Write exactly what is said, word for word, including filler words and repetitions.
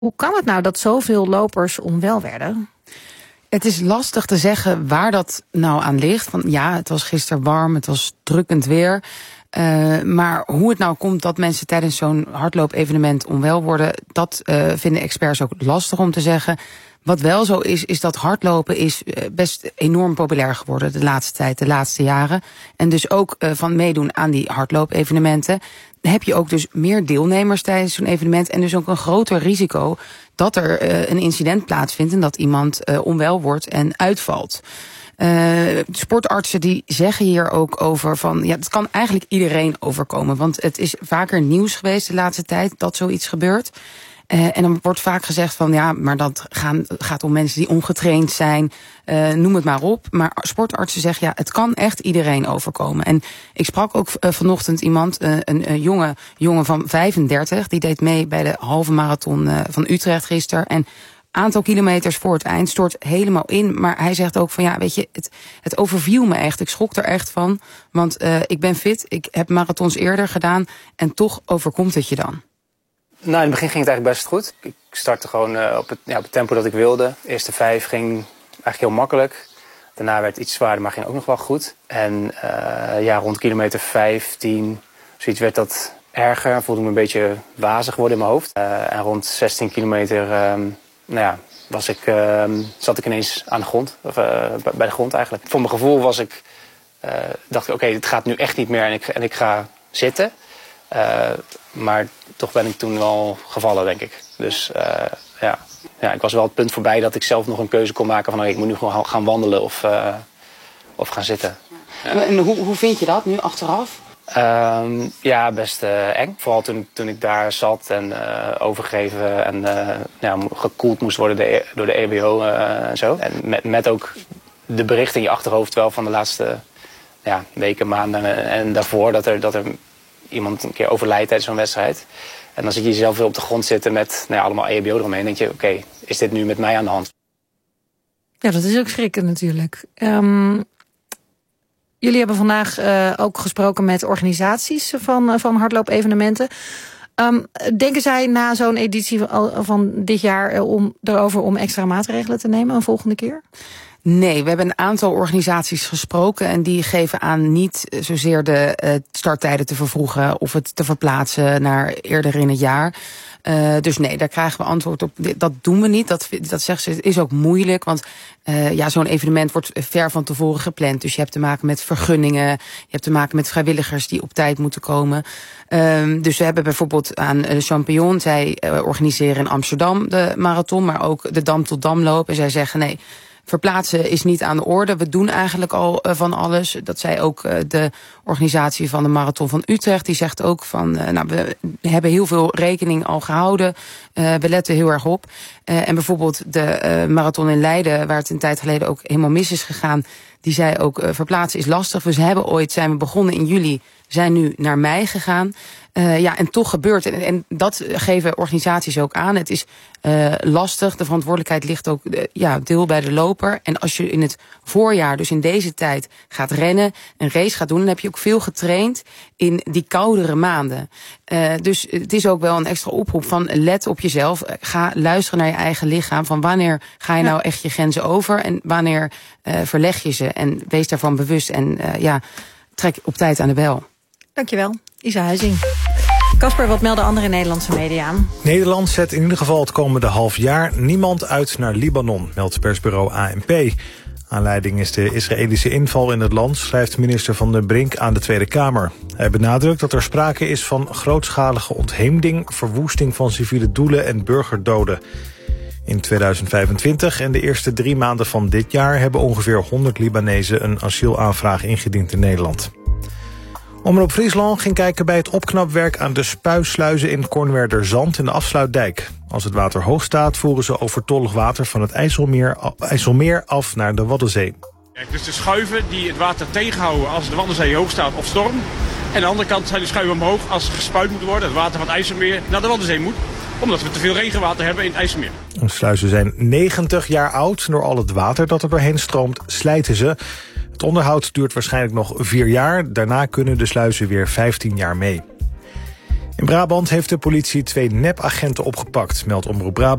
Hoe kan het nou dat zoveel lopers onwel werden? Het is lastig te zeggen waar dat nou aan ligt. Van, ja, het was gisteren warm, het was drukkend weer. Uh, maar hoe het nou komt dat mensen tijdens zo'n hardloopevenement onwel worden, dat uh, vinden experts ook lastig om te zeggen. Wat wel zo is, is dat hardlopen is best enorm populair geworden de laatste tijd, de laatste jaren. En dus ook uh, van meedoen aan die hardloopevenementen heb je ook dus meer deelnemers tijdens zo'n evenement en dus ook een groter risico dat er uh, een incident plaatsvindt en dat iemand uh, onwel wordt en uitvalt. Uh, sportartsen die zeggen hier ook over van, ja, het kan eigenlijk iedereen overkomen. Want het is vaker nieuws geweest de laatste tijd dat zoiets gebeurt. Uh, en dan wordt vaak gezegd van, ja, maar dat gaan, gaat om mensen die ongetraind zijn. Uh, noem het maar op. Maar sportartsen zeggen, ja, het kan echt iedereen overkomen. En ik sprak ook uh, vanochtend iemand, uh, een, een jonge jongen van vijfendertig. Die deed mee bij de halve marathon uh, van Utrecht gisteren. En aantal kilometers voor het eind stort helemaal in. Maar hij zegt ook van, ja, weet je, het, het overviel me echt. Ik schrok er echt van. Want uh, ik ben fit, ik heb marathons eerder gedaan. En toch overkomt het je dan. Nou, in het begin ging het eigenlijk best goed. Ik startte gewoon uh, op, het, ja, op het tempo dat ik wilde. De eerste vijf ging eigenlijk heel makkelijk. Daarna werd het iets zwaarder, maar ging ook nog wel goed. En uh, ja, rond kilometer vijftien, zoiets werd dat erger. Voelde ik me een beetje wazig worden in mijn hoofd. Uh, en rond zestien kilometer, uh, nou ja, was ik, uh, zat ik ineens aan de grond. Of uh, bij de grond eigenlijk. Voor mijn gevoel was ik, uh, dacht ik, oké, okay, dit gaat nu echt niet meer en ik, en ik ga zitten. Uh, maar toch ben ik toen wel gevallen, denk ik. Dus uh, ja. ja, ik was wel het punt voorbij dat ik zelf nog een keuze kon maken van, okay, ik moet nu gewoon gaan wandelen of, uh, of gaan zitten. Ja. En hoe, hoe vind je dat nu achteraf? Uh, ja, best uh, eng. Vooral toen, toen ik daar zat en uh, overgegeven en uh, ja, gekoeld moest worden de, door de E B O uh, en zo. En met, met ook de berichten in je achterhoofd wel van de laatste ja, weken, maanden en, en daarvoor dat er... Dat er iemand een keer overlijdt tijdens zo'n wedstrijd. En dan zit je jezelf weer op de grond zitten met nou ja, allemaal E H B O eromheen. En denk je, oké, okay, is dit nu met mij aan de hand? Ja, dat is ook schrikken natuurlijk. Um, jullie hebben vandaag uh, ook gesproken met organisaties van, uh, van hardloopevenementen. Um, denken zij na zo'n editie van, van dit jaar uh, om, erover om extra maatregelen te nemen een volgende keer? Nee, we hebben een aantal organisaties gesproken en die geven aan niet zozeer de uh, starttijden te vervroegen of het te verplaatsen naar eerder in het jaar. Uh, dus nee, daar krijgen we antwoord op. Dat doen we niet. Dat, dat zegt ze, het is ook moeilijk. Want uh, ja, zo'n evenement wordt ver van tevoren gepland. Dus je hebt te maken met vergunningen. Je hebt te maken met vrijwilligers die op tijd moeten komen. Um, dus we hebben bijvoorbeeld aan de Champignon. Zij uh, organiseren in Amsterdam de marathon, maar ook de Dam tot Damloop. En zij zeggen nee, verplaatsen is niet aan de orde. We doen eigenlijk al uh, van alles. Dat zei ook uh, de organisatie van de Marathon van Utrecht. Die zegt ook van, uh, nou, we hebben heel veel rekening al gehouden. Uh, we letten heel erg op. Uh, en bijvoorbeeld de uh, Marathon in Leiden, waar het een tijd geleden ook helemaal mis is gegaan, die zei ook, uh, verplaatsen is lastig. We hebben ooit, zijn we begonnen in juli, zijn nu naar mei gegaan. Uh, ja, en toch gebeurt het. En, en dat geven organisaties ook aan. Het is uh, lastig. De verantwoordelijkheid ligt ook uh, ja, deel bij de loper. En als je in het voorjaar, dus in deze tijd, gaat rennen, een race gaat doen, dan heb je ook veel getraind in die koudere maanden. Uh, dus het is ook wel een extra oproep van let op jezelf. Ga luisteren naar je eigen lichaam. Van wanneer ga je nou echt je grenzen over en wanneer uh, verleg je ze. En wees daarvan bewust en uh, ja, trek op tijd aan de bel. Dankjewel, Isa Huizing. Casper, wat melden andere Nederlandse media aan? Nederland zet in ieder geval het komende half jaar niemand uit naar Libanon, meldt persbureau A N P. Aanleiding is de Israëlische inval in het land, schrijft minister Van den Brink aan de Tweede Kamer. Hij benadrukt dat er sprake is van grootschalige ontheemding, verwoesting van civiele doelen en burgerdoden. In tweeduizend vijfentwintig en de eerste drie maanden van dit jaar hebben ongeveer honderd Libanezen een asielaanvraag ingediend in Nederland. Omroep Friesland ging kijken bij het opknapwerk aan de spuisluizen in Kornwerderzand en de Afsluitdijk. Als het water hoog staat, voeren ze overtollig water van het IJsselmeer, IJsselmeer af naar de Waddenzee. Dus de schuiven die het water tegenhouden als de Waddenzee hoog staat of storm. En aan de andere kant zijn de schuiven omhoog als er gespuit moet worden, het water van het IJsselmeer naar de Waddenzee moet. Omdat we te veel regenwater hebben in het IJsselmeer. De sluizen zijn negentig jaar oud. Door al het water dat er doorheen stroomt, slijten ze. Het onderhoud duurt waarschijnlijk nog vier jaar. Daarna kunnen de sluizen weer vijftien jaar mee. In Brabant heeft de politie twee nepagenten opgepakt, meldt Omroep Brabant.